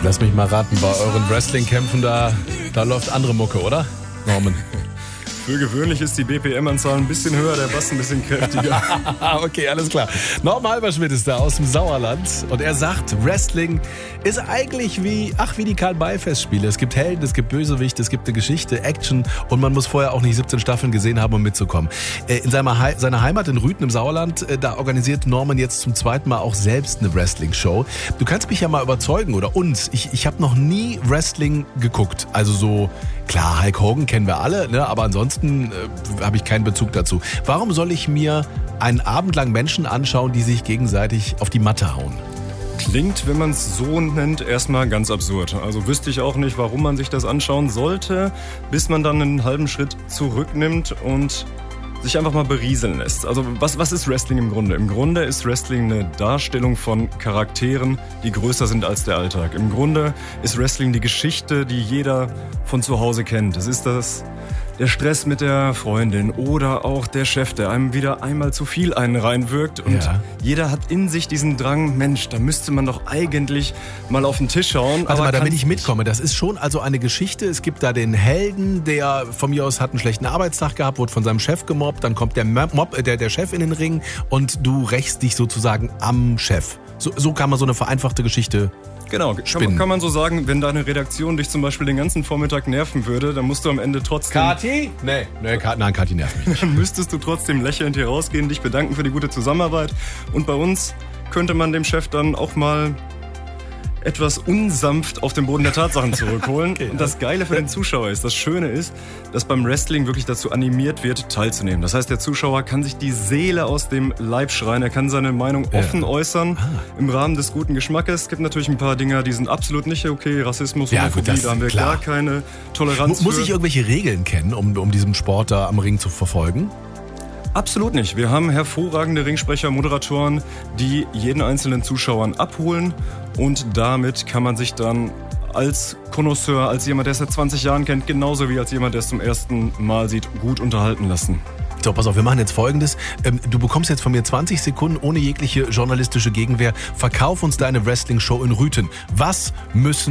Lass mich mal raten, bei euren Wrestling-Kämpfen, da läuft andere Mucke, oder, Norman? Für gewöhnlich ist die BPM-Anzahl ein bisschen höher, der Bass ein bisschen kräftiger. Okay, alles klar. Norman Halberschmidt ist da aus dem Sauerland und er sagt, Wrestling ist eigentlich wie die Karl-May-Festspiele. Es gibt Helden, es gibt Bösewichte, es gibt eine Geschichte, Action und man muss vorher auch nicht 17 Staffeln gesehen haben, um mitzukommen. In seiner Heimat in Rüthen im Sauerland, da organisiert Norman jetzt zum zweiten Mal auch selbst eine Wrestling-Show. Du kannst mich ja mal überzeugen, oder uns. Ich habe noch nie Wrestling geguckt. Also so, klar, Hulk Hogan kennen wir alle, ne? Aber ansonsten habe ich keinen Bezug dazu. Warum soll ich mir einen Abend lang Menschen anschauen, die sich gegenseitig auf die Matte hauen? Klingt, wenn man es so nennt, erstmal ganz absurd. Also wüsste ich auch nicht, warum man sich das anschauen sollte, bis man dann einen halben Schritt zurücknimmt und sich einfach mal berieseln lässt. Also was ist Wrestling im Grunde? Im Grunde ist Wrestling eine Darstellung von Charakteren, die größer sind als der Alltag. Im Grunde ist Wrestling die Geschichte, die jeder von zu Hause kennt. Es ist der Stress mit der Freundin oder auch der Chef, der einem wieder einmal zu viel einen reinwirkt. Und jeder hat in sich diesen Drang, Mensch, da müsste man doch eigentlich mal auf den Tisch schauen. Warte mal, damit ich mitkomme. Das ist schon also eine Geschichte. Es gibt da den Helden, der von mir aus hat einen schlechten Arbeitstag gehabt, wurde von seinem Chef gemobbt. Dann kommt der Chef in den Ring und du rächst dich sozusagen am Chef. So kann man so eine vereinfachte Geschichte Genau, kann man so sagen, wenn deine Redaktion dich zum Beispiel den ganzen Vormittag nerven würde, dann musst du am Ende trotzdem... Kathi? Nein, Kathi nervt mich nicht. Dann müsstest du trotzdem lächelnd hier rausgehen, dich bedanken für die gute Zusammenarbeit. Und bei uns könnte man dem Chef dann auch mal etwas unsanft auf den Boden der Tatsachen zurückholen. Okay, und das Geile für den Zuschauer ist, das Schöne ist, dass beim Wrestling wirklich dazu animiert wird, teilzunehmen. Das heißt, der Zuschauer kann sich die Seele aus dem Leib schreien, er kann seine Meinung offen äußern, im Rahmen des guten Geschmackes. Es gibt natürlich ein paar Dinge, die sind absolut nicht okay, Rassismus, Homophobie, da haben wir gar keine Toleranz Muss ich irgendwelche Regeln kennen, um diesen Sport da am Ring zu verfolgen? Absolut nicht. Wir haben hervorragende Ringsprecher, Moderatoren, die jeden einzelnen Zuschauern abholen und damit kann man sich dann als Connoisseur, als jemand, der es seit 20 Jahren kennt, genauso wie als jemand, der es zum ersten Mal sieht, gut unterhalten lassen. So, pass auf, wir machen jetzt Folgendes. Du bekommst jetzt von mir 20 Sekunden ohne jegliche journalistische Gegenwehr. Verkauf uns deine Wrestling-Show in Rüthen. Was müssen